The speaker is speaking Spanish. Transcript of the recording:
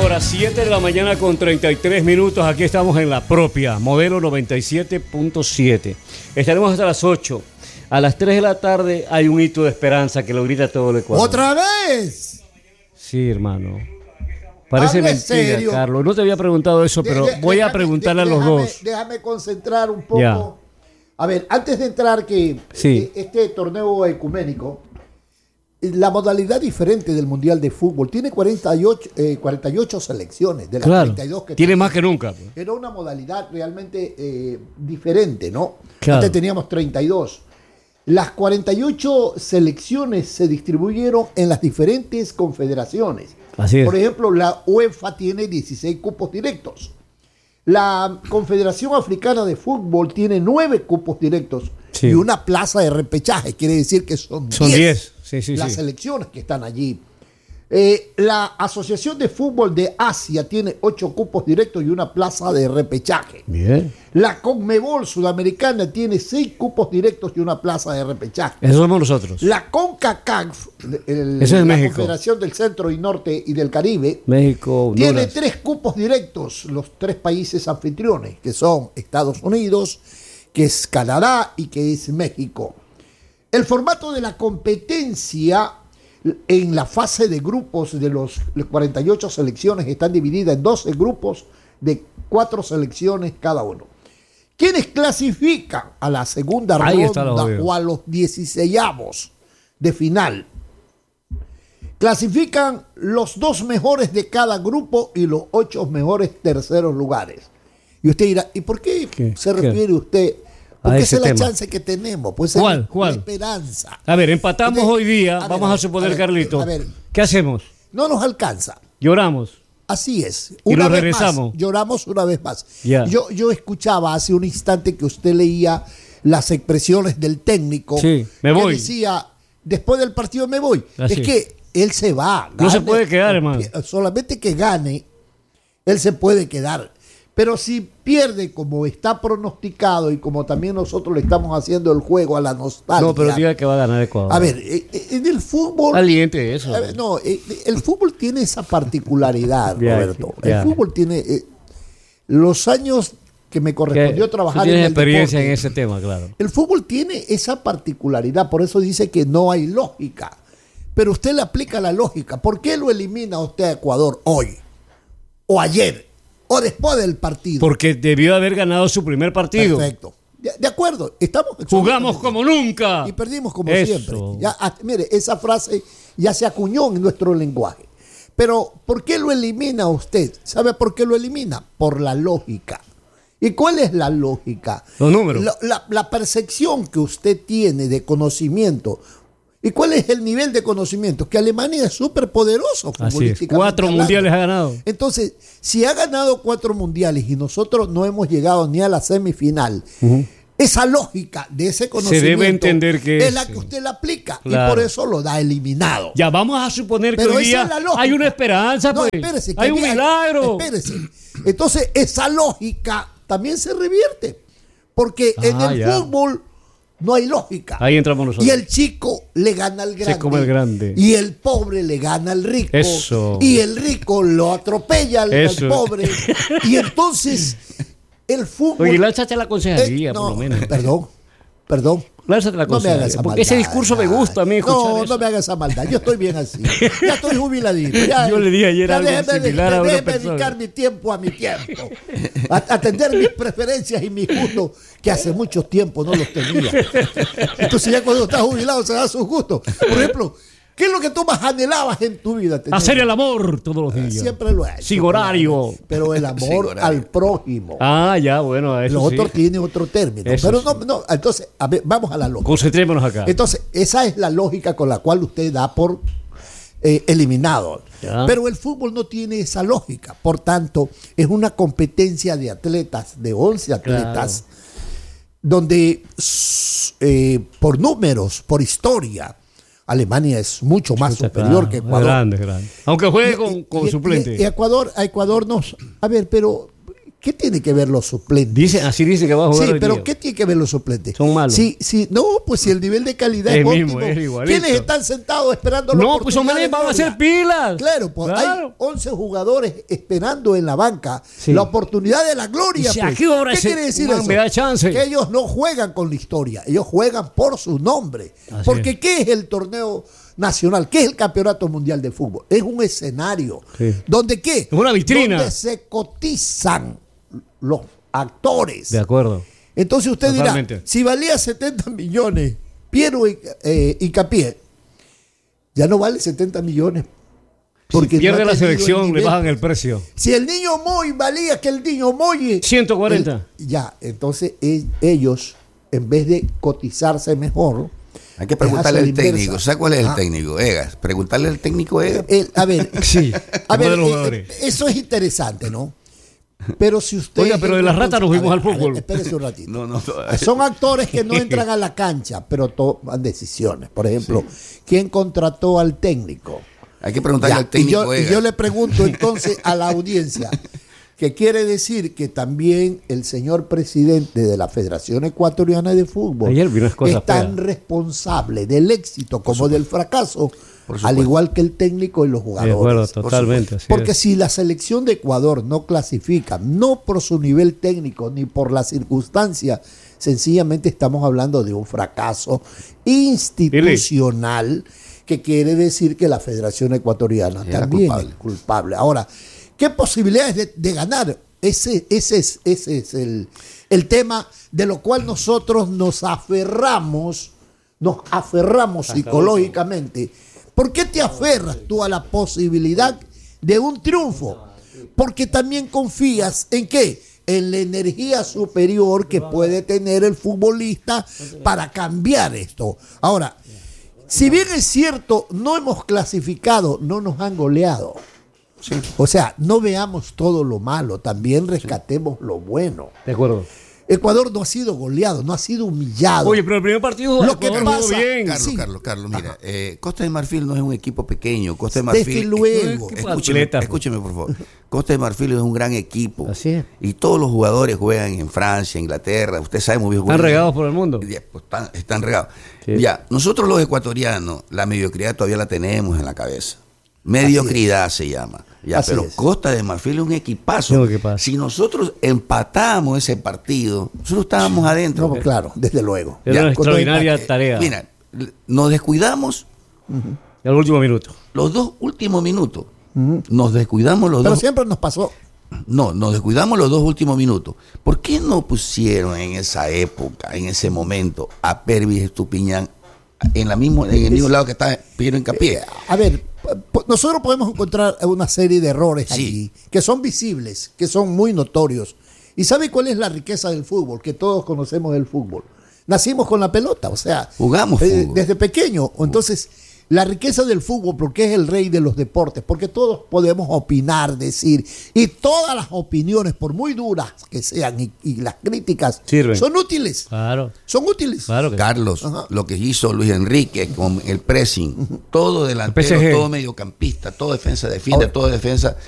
hora, 7 de la mañana con 33 minutos. Aquí estamos en la propia, modelo 97.7. Estaremos hasta las 8. A las 3 de la tarde hay un hito de esperanza que lo grita todo el Ecuador. ¿Otra vez? Sí, hermano. Parece Habla mentira, serio. Carlos. No te había preguntado eso, pero voy a preguntarle a los dos. Déjame concentrar un poco. Ya. A ver, antes de entrar Sí. este torneo ecuménico, la modalidad diferente del Mundial de Fútbol, tiene 48 selecciones de las Claro, 32 que tiene más que nunca. Era una modalidad realmente diferente, ¿no? Claro. Antes teníamos 32. Las 48 selecciones se distribuyeron en las diferentes confederaciones. Así es. Por ejemplo, la UEFA tiene 16 cupos directos. La Confederación Africana de Fútbol tiene 9 cupos directos, Sí. y una plaza de repechaje. Quiere decir que son 10. Sí, las sí. selecciones que están allí. La Asociación de Fútbol de Asia tiene 8 cupos directos y una plaza de repechaje. Bien. La Conmebol Sudamericana tiene 6 cupos directos y una plaza de repechaje. Eso somos nosotros. La CONCACAF, Ese es la México. Confederación del Centro y Norte y del Caribe, México, Honduras. tiene 3 cupos directos, los 3 países anfitriones, que son Estados Unidos, que es Canadá y que es México. El formato de la competencia en la fase de grupos de los 48 selecciones están divididas en 12 grupos de 4 selecciones cada uno. ¿Quiénes clasifican a la segunda Ahí está lo ronda jodido. o a los 16avos de final? Clasifican los 2 mejores de cada grupo y los 8 mejores terceros lugares. Y usted dirá, ¿y por qué se refiere usted? Porque esa es la chance que tenemos. Pues ¿Cuál? es la esperanza. A ver, empatamos Usted- hoy día. a ver, Vamos a suponer, Carlito. a ver, ¿Qué hacemos? no nos alcanza. Lloramos. Así es. Y nos vez regresamos. más, lloramos una vez más. Ya. Yo escuchaba hace un instante que usted leía las expresiones del técnico. Sí, me voy. Que decía, después del partido me voy. Así es es. que él se va. No se gane puede quedar, o hermano. solamente que gane, él se puede quedar. Pero si pierde como está pronosticado y como también nosotros le estamos haciendo el juego a la nostalgia. No, pero diga que va a ganar Ecuador. A ver, en el fútbol... Aliente eso. A ver, no, el fútbol tiene esa particularidad, Ya, Roberto. sí, ya. El fútbol tiene... los años que me correspondió Que trabajar tú tienes en el experiencia deporte, en ese tema, claro. el fútbol tiene esa particularidad, por eso dice que no hay lógica. Pero usted le aplica la lógica. ¿Por qué lo elimina usted a Ecuador hoy? O ayer. O después del partido. Porque debió haber ganado su primer partido. Perfecto. De acuerdo. Estamos Jugamos como nunca. y perdimos como Eso. siempre. Ya, mire, esa frase ya se acuñó en nuestro lenguaje. Pero, ¿por qué lo elimina usted? ¿Sabe por qué lo elimina? Por la lógica. ¿Y cuál es la lógica? Los números. La percepción que usted tiene de conocimiento. ¿Y cuál es el nivel de conocimiento? Que Alemania es súper poderoso. Así es. 4 mundiales ha ganado. Entonces, si ha ganado 4 mundiales y nosotros no hemos llegado ni a la semifinal, esa lógica de ese conocimiento debe entender que es la que usted la aplica, Claro. y por eso lo da eliminado. Ya vamos a suponer que Pero hoy esa día es la lógica. hay una esperanza, No, pues. espérese, que Hay un milagro. Espérese. Entonces, esa lógica también se revierte. Porque en el ya. fútbol no hay lógica. Ahí entramos nosotros. Y el chico le gana al grande. come el grande. Y el pobre le gana al rico. Eso. Y el rico lo atropella al Eso. pobre. Y entonces el fútbol... Oye, lánzate a la consejería, no, por lo menos. Perdón. Lánzate a la No me hagas consejería. esa Porque ese maldad, discurso me gusta a mí escuchar No, eso. no me hagas esa maldad. Yo estoy bien así. Ya estoy jubiladito. Ya, Yo le dije ayer ya algo déjeme similar a una déjeme persona. dedicar mi tiempo a mi tiempo. Atender mis preferencias y mis gustos, que hace mucho tiempo no los tenía. Entonces ya cuando estás jubilado se da sus gustos. Por ejemplo, ¿qué es lo que tú más anhelabas en tu vida? tener? Hacer el amor todos los días. Siempre lo he hecho. Sin horario. Pero el amor al prójimo. Ah, ya, bueno, eso Lo otro sí. tiene otro término. Eso Pero sí. no, entonces, a ver, vamos a la lógica. Concentrémonos acá. Entonces, esa es la lógica con la cual usted da por eliminado. Ya. Pero el fútbol no tiene esa lógica. Por tanto, es una competencia de atletas, de 11 atletas, donde por números, por historia, Alemania es mucho más superior que Ecuador. Grande. Aunque juegue con suplente. Y a Ecuador nos... A ver, pero ¿qué tiene que ver los suplentes? Así dice que va a jugar Sí, hoy pero día. ¿qué tiene que ver los suplentes? Son malos. No, pues si el nivel de calidad es mismo, óptimo. es igualito. ¿Quiénes están sentados esperando la No, pues oportunidad hombre, de van a gloria? hacer pilas. Claro, pues hay 11 jugadores esperando en la banca Sí. la oportunidad de la gloria. Y si Pues. aquí ahora ¿Qué quiere decir eso? me da chance. Que ellos no juegan con la historia, ellos juegan por su nombre. Así Porque es. ¿qué es el torneo nacional? ¿Qué es el campeonato mundial de fútbol? Es un escenario. Sí. ¿Donde qué? Es una vitrina. Donde se cotizan los actores. De acuerdo. Entonces usted Totalmente. dirá, si valía 70 millones Piero Hincapié, ya no vale 70 millones. Si pierde no ha la tenido selección, el le nivel. bajan el precio. Si el niño Moy valía que el niño Moy... 140. Ya, entonces ellos, en vez de cotizarse mejor... Hay que preguntarle es al hacia la técnico. inversa. ¿Sabes cuál es el técnico? Egas. Preguntarle al técnico Egas. A ver, Sí, a uno ver, de los jugadores. eso es interesante, ¿no? Pero si usted... Oiga, pero de las ratas nos fuimos al fútbol. Espérese un ratito. No. Son actores que no entran a la cancha, pero toman decisiones. Por ejemplo, ¿quién contrató al técnico? Hay que preguntarle Ya, al técnico y Egas. yo le pregunto entonces a la audiencia, que quiere decir que también el señor presidente de la Federación Ecuatoriana de Fútbol Ayer vi unas cosas es tan feas. responsable del éxito como del fracaso, al igual que el técnico y los De acuerdo, jugadores. totalmente. así Porque es. si la selección de Ecuador no clasifica, no por su nivel técnico ni por la circunstancia, sencillamente estamos hablando de un fracaso institucional que quiere decir que la Federación Ecuatoriana Era también culpable. es culpable. Ahora, ¿qué posibilidades de ganar? Ese es el tema de lo cual nosotros nos aferramos psicológicamente. ¿Por qué te aferras tú a la posibilidad de un triunfo? Porque también confías en qué, en la energía superior que puede tener el futbolista para cambiar esto. Ahora, si bien es cierto, no hemos clasificado, no nos han goleado. Sí. O sea, no veamos todo lo malo, también rescatemos lo bueno. De acuerdo. Ecuador no ha sido goleado, no ha sido humillado. Oye, pero el primer partido Lo que Ecuador jugó pasa- bien. Sí. Carlos, mira, Costa de Marfil no es un equipo pequeño. Costa de Desde Marfil. luego. Escúcheme, por favor. Costa de Marfil es un gran equipo. Así es. Y todos los jugadores juegan en Francia, Inglaterra. Usted sabe muy bien. Están regados por el mundo. Ya, pues, están regados. Sí. Ya, nosotros los ecuatorianos, la mediocridad todavía la tenemos en la cabeza. Mediocridad se llama. Ya, Así pero es. Costa de Marfil es un equipazo. Es un equipazo. Si nosotros empatamos ese partido, nosotros estábamos adentro. No, claro, desde luego. Era una Ya, extraordinaria tarea. Mira, nos descuidamos Al último minuto. los 2 últimos minutos. Nos descuidamos los Pero dos. siempre nos pasó. No, nos descuidamos los 2 últimos minutos. ¿Por qué no pusieron en esa época, en ese momento, a Pervis Estupiñán en el mismo lado que está Piero Hincapié? A ver, nosotros podemos encontrar una serie de errores Sí. allí que son visibles, que son muy notorios. ¿Y sabe cuál es la riqueza del fútbol? Que todos conocemos el fútbol. Nacimos con la pelota, o sea, Jugamos fútbol. desde pequeño. Entonces, la riqueza del fútbol, porque es el rey de los deportes, porque todos podemos opinar, decir, y todas las opiniones, por muy duras que sean, y las críticas, Sirven. son útiles. Claro. Son útiles. Claro que Carlos, Ajá. lo que hizo Luis Enrique con el pressing, todo delantero, PSG. todo mediocampista, todo defensa defiende, Ahora, todo defensa.